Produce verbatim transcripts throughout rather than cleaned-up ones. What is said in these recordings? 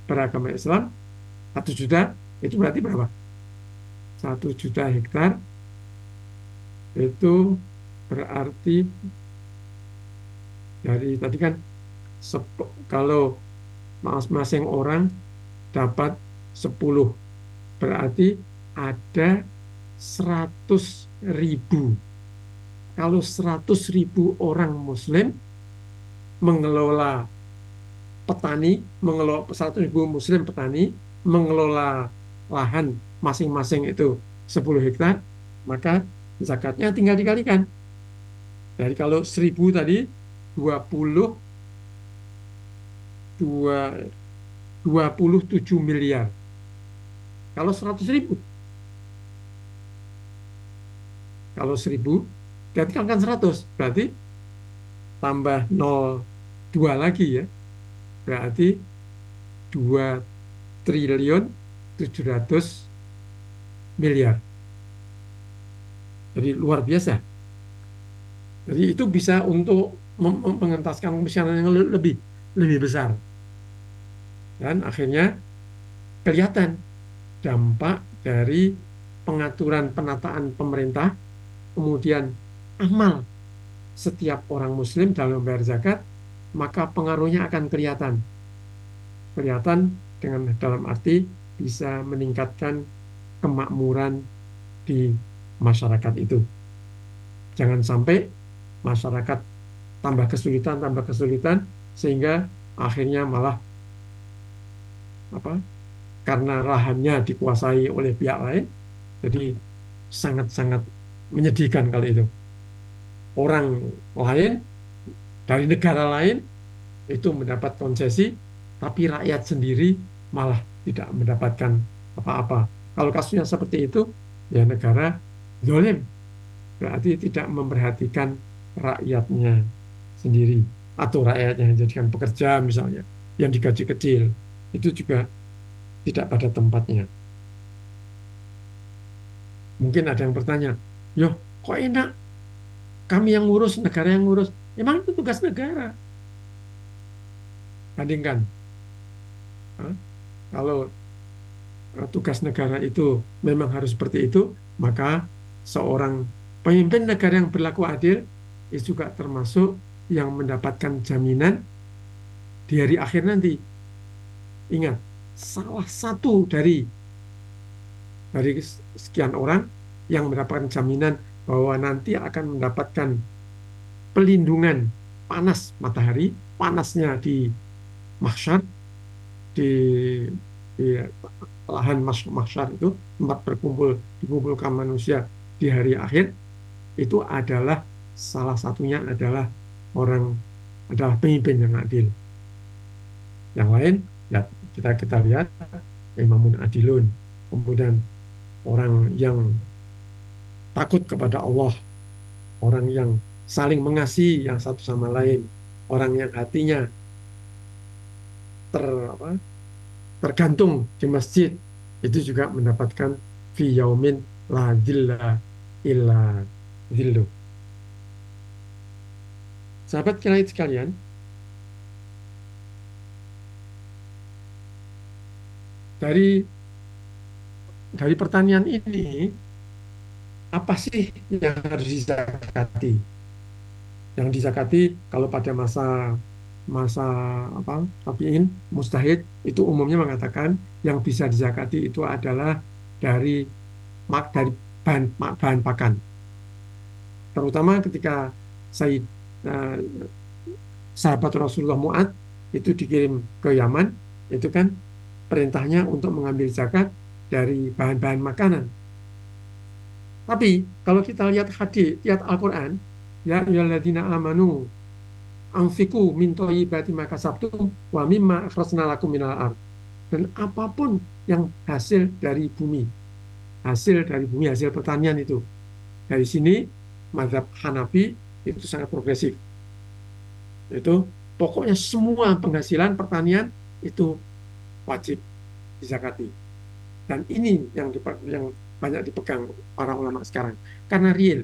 beragama Islam, satu juta, itu berarti berapa? Satu juta hektar, itu berarti dari tadi kan, sep- kalau masing-masing orang dapat sepuluh, berarti ada seratus ribu. Kalau seratus ribu orang Muslim mengelola petani, mengelola seratus ribu Muslim petani, mengelola lahan masing-masing itu sepuluh hektar, maka zakatnya tinggal dikalikan. Jadi kalau seribu tadi, dua puluh, dua, dua puluh tujuh miliar. Kalau seratus ribu, kalau seribu, berarti kan seratus, berarti tambah nol dua lagi ya, berarti dua triliun tujuh ratus miliar. Jadi luar biasa. Jadi itu bisa untuk mengentaskan kemiskinan yang lebih lebih besar. Dan akhirnya kelihatan dampak dari pengaturan penataan pemerintah, kemudian amal setiap orang Muslim dalam membayar zakat, maka pengaruhnya akan kelihatan. Kelihatan dengan dalam arti bisa meningkatkan kemakmuran di masyarakat itu. Jangan sampai masyarakat tambah kesulitan, tambah kesulitan, sehingga akhirnya malah apa? Karena lahannya dikuasai oleh pihak lain, jadi sangat-sangat menyedihkan kalau itu. Orang lain dari negara lain itu mendapat konsesi, tapi rakyat sendiri malah tidak mendapatkan apa-apa. Kalau kasusnya seperti itu, ya negara zalim, berarti tidak memperhatikan rakyatnya sendiri, atau rakyatnya yang dijadikan pekerja misalnya, yang digaji kecil, itu juga tidak pada tempatnya. Mungkin ada yang bertanya, "Yoh, kok enak? Kami yang ngurus, negara yang ngurus." Emang itu tugas negara. Bandingkan. Hah? Kalau tugas negara itu memang harus seperti itu, maka seorang pemimpin negara yang berlaku adil itu juga termasuk yang mendapatkan jaminan di hari akhir nanti. Ingat, salah satu dari dari sekian orang yang mendapatkan jaminan bahwa nanti akan mendapatkan pelindungan panas matahari, panasnya di mahsyar, di, di lahan mahsyar itu, tempat berkumpul, dikumpulkan manusia di hari akhir, itu adalah salah satunya adalah orang, adalah pemimpin yang adil. Yang lain, ya kita kita lihat imamun adilun, kemudian orang yang takut kepada Allah, orang yang saling mengasihi yang satu sama lain, orang yang hatinya ter, apa, tergantung di masjid, itu juga mendapatkan fi yaumin la dhilla illa dhillu. Sahabat kalian sekalian, dari dari pertanian ini, apa sih yang harus dizakati? Yang dizakati kalau pada masa masa apa tabiin mustahid itu umumnya mengatakan yang bisa dizakati itu adalah dari mak dari bahan bahan pakan, terutama ketika Said eh, sahabat Rasulullah Mu'ad itu dikirim ke Yaman, itu kan perintahnya untuk mengambil zakat dari bahan-bahan makanan. Tapi kalau kita lihat hadis, lihat Al-Quran, ya ayyuhalladzina amanu anfiqu min thayyibati ma kasabtum wa mimma akhrajna lakum minal ard. Dan apapun yang hasil dari bumi, hasil dari bumi, hasil pertanian itu. Dari sini mazhab Hanafi itu sangat progresif. Itu pokoknya semua penghasilan pertanian itu wajib dizakati. Dan ini yang yang banyak dipegang para ulama sekarang karena real.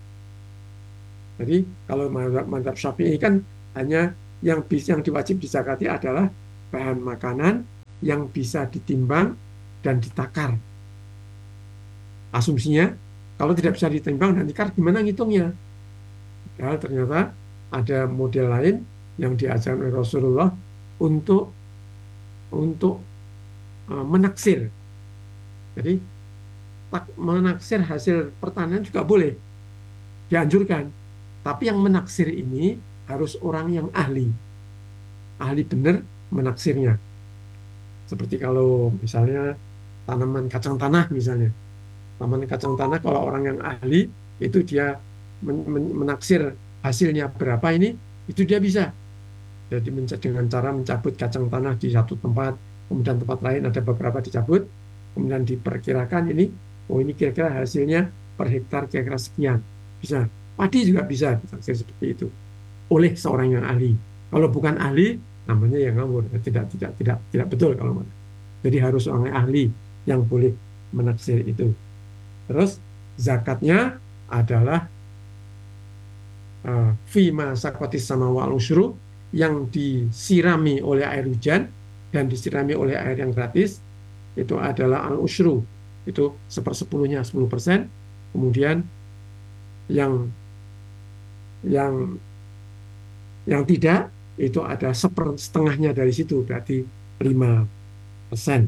Jadi kalau mazhab Syafi'i kan hanya yang yang diwajib dizakati adalah bahan makanan yang bisa ditimbang dan ditakar. Asumsinya, kalau tidak bisa ditimbang dan ditakar, gimana ngitungnya? Ya, ternyata ada model lain yang diajarkan oleh Rasulullah untuk untuk uh, menaksir. Jadi menaksir hasil pertanian juga boleh, dianjurkan. Tapi yang menaksir ini harus orang yang ahli, ahli benar menaksirnya. Seperti kalau misalnya tanaman kacang tanah misalnya, tanaman kacang tanah kalau orang yang ahli itu dia men men menaksir hasilnya berapa ini, itu dia bisa. Jadi dengan cara mencabut kacang tanah di satu tempat, kemudian tempat lain ada beberapa dicabut, kemudian diperkirakan ini, oh ini kira-kira hasilnya per hektar kira-kira sekian. Bisa. Padi juga bisa ditaksir seperti itu oleh seorang yang ahli. Kalau bukan ahli, namanya yang ngawur. Tidak, tidak, tidak, tidak betul kalau mana. Jadi harus orang ahli yang boleh menaksir itu. Terus zakatnya adalah uh, fima sakotis sama wal usyru, yang disirami oleh air hujan dan disirami oleh air yang gratis, itu adalah al usyru, itu sepersepuluhnya sepuluh persen. Kemudian yang yang yang tidak itu ada sepersetengahnya dari situ, berarti lima persen.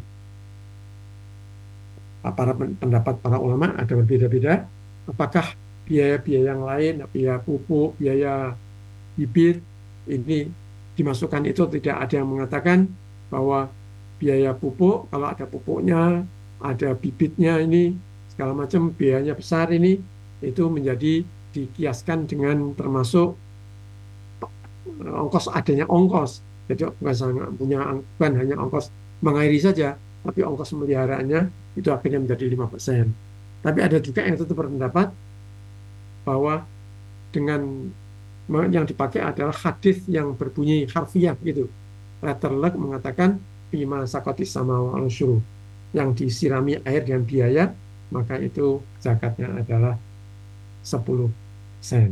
Para pendapat para ulama ada berbeda-beda. Apakah biaya-biaya yang lain, biaya pupuk, biaya bibit, ini dimasukkan? Itu tidak ada yang mengatakan bahwa biaya pupuk, kalau ada pupuknya, ada bibitnya, ini segala macam biayanya besar, ini itu menjadi dikiaskan dengan termasuk ongkos, adanya ongkos. Jadi bukan punya bukan hanya ongkos mengairi saja, tapi ongkos memeliharaannya itu akhirnya menjadi lima persen. Tapi ada juga yang tetap berpendapat bahwa dengan yang dipakai adalah hadis yang berbunyi harfiah gitu. Letter luck mengatakan bima sakotis sama wal usyru, yang disirami air dengan biaya, maka itu zakatnya adalah sepuluh sen.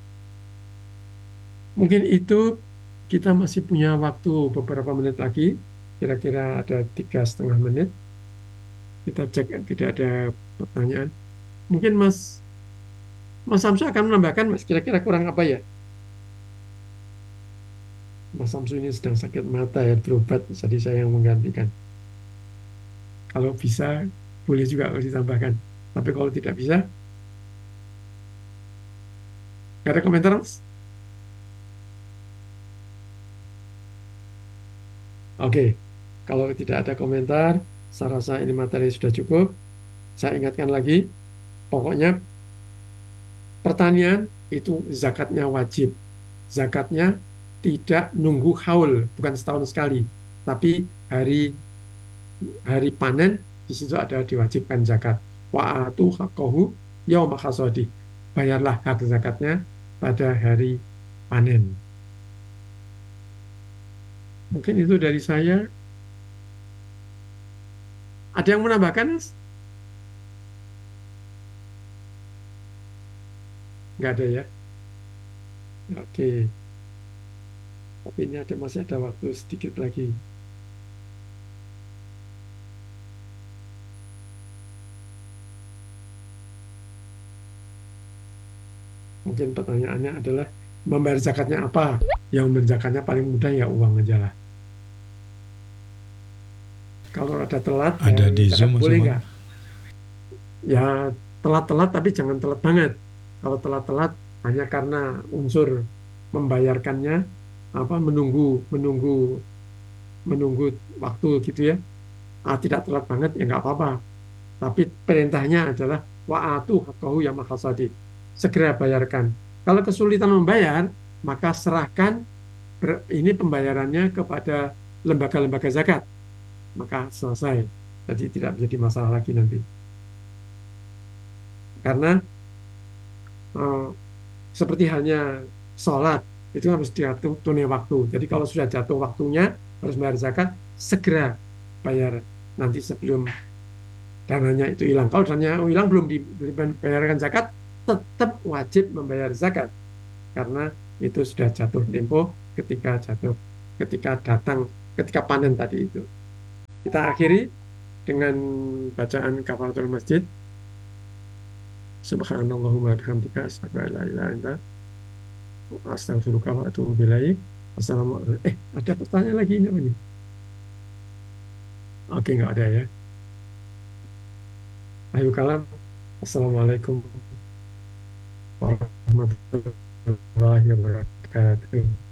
Mungkin itu, kita masih punya waktu beberapa menit lagi, kira-kira ada tiga setengah menit. Kita cek tidak ada pertanyaan. Mungkin Mas Mas Samsu akan menambahkan, Mas, kira-kira kurang apa ya? Mas Samsu ini sedang sakit mata ya, berobat, jadi saya yang menggantikan. Kalau bisa, boleh juga harus ditambahkan. Tapi kalau tidak bisa, nggak ada komentar, Mas? Oke, kalau tidak ada komentar, saya rasa ini materi sudah cukup. Saya ingatkan lagi, pokoknya pertanian itu zakatnya wajib. Zakatnya tidak nunggu haul, bukan setahun sekali, tapi hari hari panen di situ ada diwajibkan zakat. Wa atu haqqahu yauma hasadi. Bayarlah hak zakatnya pada hari panen. Mungkin itu dari saya. Ada yang menambahkan? Nggak ada ya? Oke. Tapi ini ada, masih ada waktu sedikit lagi. Mungkin pertanyaannya adalah membayar zakatnya apa? Yang membayar zakatnya paling mudah ya uang aja lah. Kalau ada telat, ada ya, di Zoom boleh nggak? Ya telat-telat tapi jangan telat banget. Kalau telat-telat hanya karena unsur membayarkannya, apa menunggu menunggu menunggu waktu gitu ya, ah, tidak telat banget ya nggak apa-apa. Tapi perintahnya adalah wa'atu haqqahu ya mahasadi, segera bayarkan. Kalau kesulitan membayar, maka serahkan ini pembayarannya kepada lembaga-lembaga zakat, maka selesai. Jadi tidak menjadi masalah lagi nanti. Karena eh, seperti hanya sholat, itu harus diatur tunai waktu. Jadi kalau sudah jatuh waktunya harus bayar zakat, segera bayar nanti sebelum dananya itu hilang. Kalau dananya hilang belum dibayarkan zakat, tetap wajib membayar zakat karena itu sudah jatuh tempo ketika jatuh, ketika datang, ketika panen tadi itu. Kita akhiri dengan bacaan kafaratul masjid. Subhanallahumma bihamdika asyhadu an la ilaha illa anta astaghfiruka wa atubu ilaik. Assalamualaikum. Eh, ada pertanyaan lagi ini apa nih? Oke, nggak ada ya. Ayo kalam. Assalamualaikum warahmatullahi wabarakatuh.